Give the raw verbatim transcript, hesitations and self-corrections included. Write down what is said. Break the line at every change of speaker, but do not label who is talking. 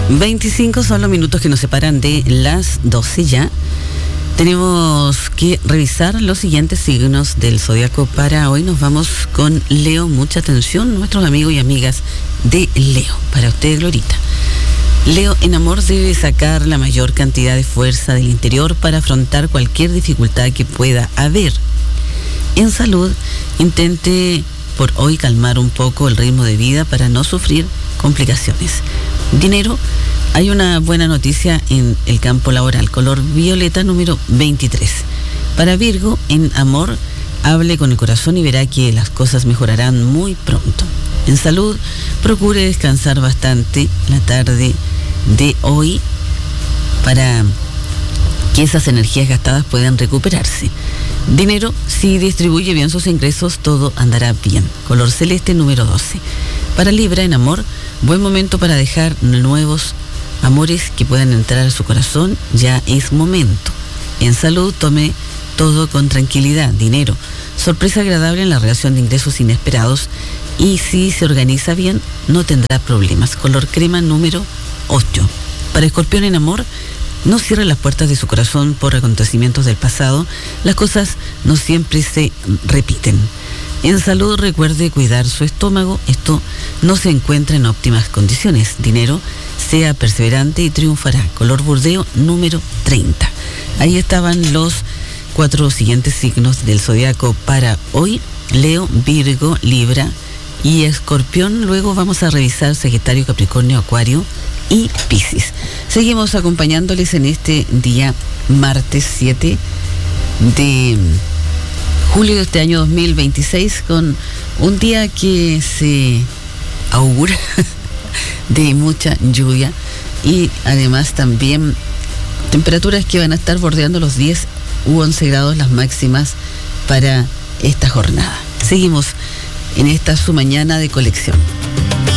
veinticinco son los minutos que nos separan de las doce ya. Tenemos que revisar los siguientes signos del zodiaco para hoy. Nos vamos con Leo. Mucha atención, nuestros amigos y amigas de Leo. Para usted, Glorita. Leo, en amor debe sacar la mayor cantidad de fuerza del interior para afrontar cualquier dificultad que pueda haber. En salud, intente por hoy calmar un poco el ritmo de vida para no sufrir complicaciones. Dinero, hay una buena noticia en el campo laboral, color violeta número veintitrés. Para Virgo, en amor, hable con el corazón y verá que las cosas mejorarán muy pronto. En salud, procure descansar bastante la tarde de hoy para que esas energías gastadas puedan recuperarse. Dinero, si distribuye bien sus ingresos, todo andará bien. Color celeste número doce. Para Libra, en amor, buen momento para dejar nuevos amores que puedan entrar a su corazón, ya es momento. En salud, tome todo con tranquilidad. Dinero, sorpresa agradable en la relación de ingresos inesperados y si se organiza bien, no tendrá problemas. Color crema número ocho. Para Escorpión, en amor, no cierre las puertas de su corazón por acontecimientos del pasado. Las cosas no siempre se repiten. En salud, recuerde cuidar su estómago. Esto no se encuentra en óptimas condiciones. Dinero, sea perseverante y triunfará. Color burdeo número treinta. Ahí estaban los cuatro siguientes signos del zodiaco para hoy: Leo, Virgo, Libra y Escorpión. Luego vamos a revisar Sagitario, Capricornio, Acuario y Piscis. Seguimos acompañándoles en este día martes siete de julio de este año dos mil veintiséis, con un día que se augura de mucha lluvia y además también temperaturas que van a estar bordeando los diez u once grados las máximas para esta jornada. Seguimos en esta su mañana de colección.